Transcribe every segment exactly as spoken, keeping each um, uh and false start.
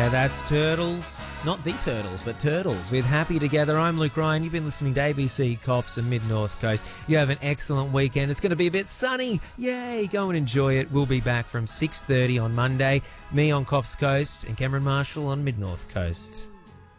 Yeah, that's Turtles. Not the Turtles, but Turtles with Happy Together. I'm Luke Ryan. You've been listening to A B C Coffs and Mid-North Coast. You have an excellent weekend. It's going to be a bit sunny. Yay, go and enjoy it. We'll be back from six thirty on Monday. Me on Coffs Coast and Cameron Marshall on Mid-North Coast.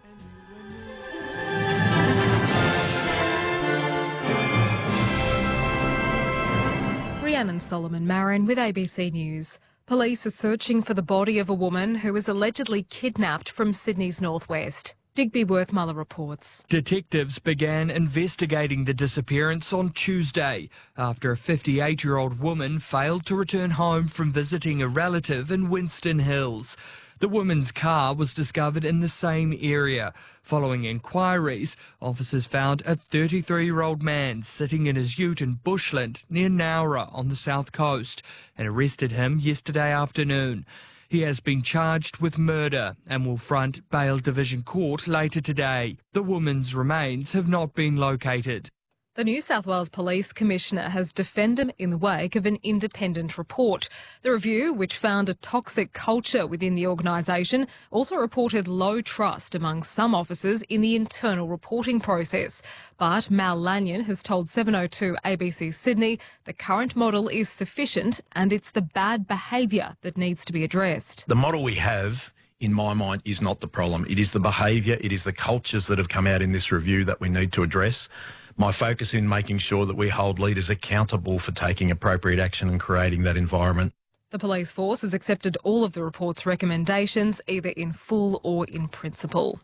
Rhiannon Solomon Marin with A B C News. Police are searching for the body of a woman who was allegedly kidnapped from Sydney's northwest. Digby Worthmuller reports. Detectives began investigating the disappearance on Tuesday after a fifty-eight-year-old woman failed to return home from visiting a relative in Winston Hills. The woman's car was discovered in the same area. Following inquiries, officers found a thirty-three-year-old man sitting in his ute in Bushland near Nowra on the south coast and arrested him yesterday afternoon. He has been charged with murder and will front Bail Division Court later today. The woman's remains have not been located. The New South Wales Police Commissioner has defended him in the wake of an independent report. The review, which found a toxic culture within the organisation, also reported low trust among some officers in the internal reporting process. But Mal Lanyon has told seven oh two A B C Sydney the current model is sufficient and it's the bad behaviour that needs to be addressed. The model we have, in my mind, is not the problem. It is the behaviour, it is the cultures that have come out in this review that we need to address. My focus in making sure that we hold leaders accountable for taking appropriate action and creating that environment. The police force has accepted all of the report's recommendations, either in full or in principle.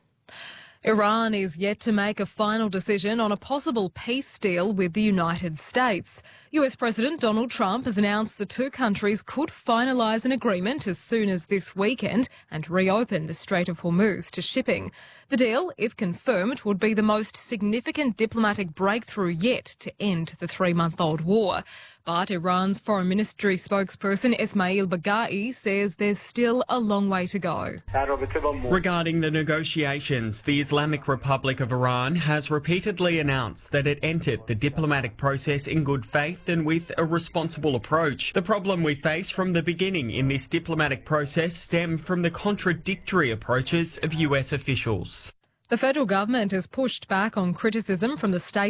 Iran is yet to make a final decision on a possible peace deal with the United States. U S President Donald Trump has announced the two countries could finalise an agreement as soon as this weekend and reopen the Strait of Hormuz to shipping. The deal, if confirmed, would be the most significant diplomatic breakthrough yet to end the three-month-old war. But Iran's Foreign Ministry spokesperson Esmail Baghai says there's still a long way to go. Regarding the negotiations, the Islamic Republic of Iran has repeatedly announced that it entered the diplomatic process in good faith and with a responsible approach. The problem we face from the beginning in this diplomatic process stemmed from the contradictory approaches of U S officials. The federal government has pushed back on criticism from the state